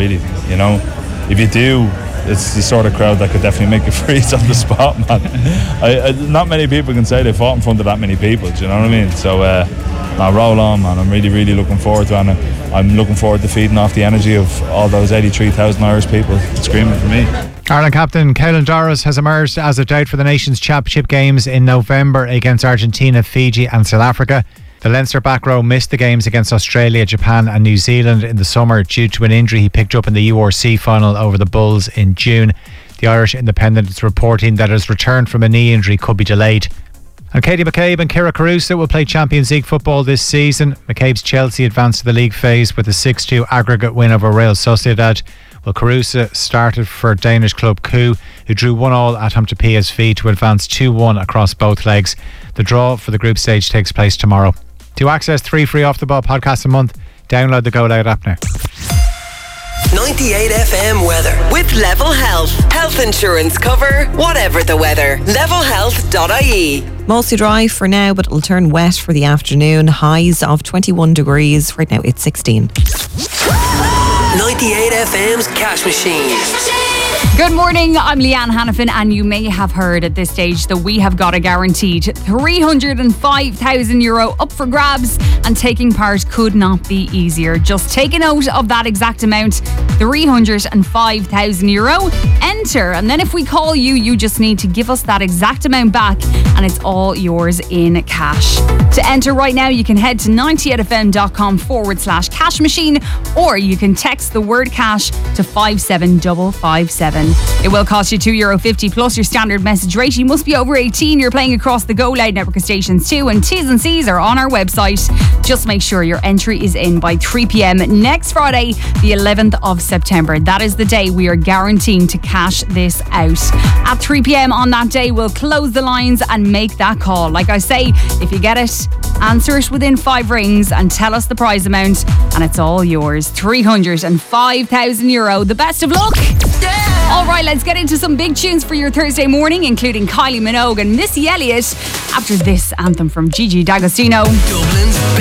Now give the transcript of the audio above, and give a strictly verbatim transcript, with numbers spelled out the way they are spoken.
really. You know, if you do, it's the sort of crowd that could definitely make you freeze on the spot, man. I, I, not many people can say they fought in front of that many people. Do you know what I mean? So, uh, now roll on, man. I'm really, really looking forward to it. And I'm looking forward to feeding off the energy of all those eighty-three thousand Irish people screaming for me. Ireland captain Caolan Doris has emerged as a doubt for the Nations Championship games in November against Argentina, Fiji and South Africa. The Leinster back row missed the games against Australia, Japan and New Zealand in the summer due to an injury he picked up in the U R C final over the Bulls in June. The Irish Independent is reporting that his return from a knee injury could be delayed. And Katie McCabe and Kira Caruso will play Champions League football this season. McCabe's Chelsea advanced to the league phase with a six two aggregate win over Real Sociedad. Well, Caruso started for Danish club Coup, who drew one all at home to P S V to advance two one across both legs. The draw for the group stage takes place tomorrow. To access three free Off The Ball podcasts a month, download the Go Loud app now. ninety-eight F M weather with Level Health. Health insurance cover, whatever the weather. level health dot I E. Mostly dry for now, but it'll turn wet for the afternoon. Highs of twenty-one degrees. Right now it's sixteen. ninety-eight F M's Cash Machine. Good morning, I'm Leanne Hannafin, and you may have heard at this stage that we have got a guaranteed three hundred five thousand euro up for grabs, and taking part could not be easier. Just take a note of that exact amount, three hundred five thousand euro. Enter, and then if we call you, you just need to give us that exact amount back, and it's all yours in cash. To enter right now, you can head to ninety-eight fm.com forward slash cash machine, or you can text the word cash to five seven five five seven. It will cost you two euro fifty plus your standard message rate. You must be over eighteen. You're playing across the Go Loud network of stations too, and T's and C's are on our website. Just make sure your entry is in by three p.m. next Friday, the eleventh of September. That is the day we are guaranteeing to cash this out. At three p.m. on that day, we'll close the lines and make that call. Like I say, if you get it, answer it within five rings and tell us the prize amount, and it's all yours. three hundred five thousand euro. The best of luck. Yeah. All right, let's get into some big tunes for your Thursday morning, including Kylie Minogue and Missy Elliott after this anthem from Gigi D'Agostino. Dublin's